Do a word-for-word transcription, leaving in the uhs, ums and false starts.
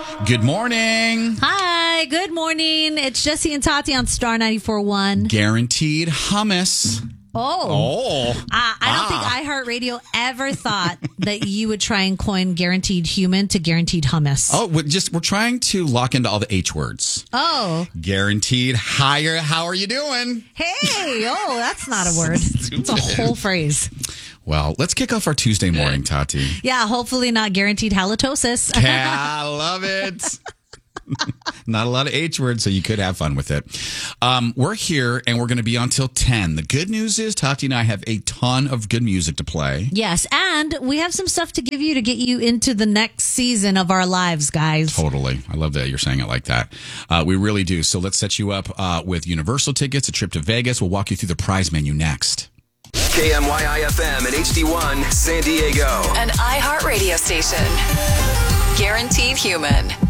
Good morning. Hi, good morning. It's Jesse and Tati on Star ninety-four point one. Guaranteed hummus. Oh. Oh. Uh, I don't Ah. think iHeartRadio ever thought that you would try and coin guaranteed human to guaranteed hummus. Oh, we're just we're trying to lock into all the H words. Oh. Guaranteed higher. How are you doing? Hey. Oh, that's not a word. It's a whole phrase. Well, let's kick off our Tuesday morning, Tati. Yeah, hopefully not guaranteed halitosis. Yeah, I love it. Not a lot of H words, so you could have fun with it. Um, we're here, and we're going to be on till ten. The good news is Tati and I have a ton of good music to play. Yes, and we have some stuff to give you to get you into the next season of our lives, guys. Totally. I love that you're saying it like that. Uh, we really do. So let's set you up uh, with Universal tickets, a trip to Vegas. We'll walk you through the prize menu next. K M Y I F M and H D one San Diego. An iHeart radio station. Guaranteed human.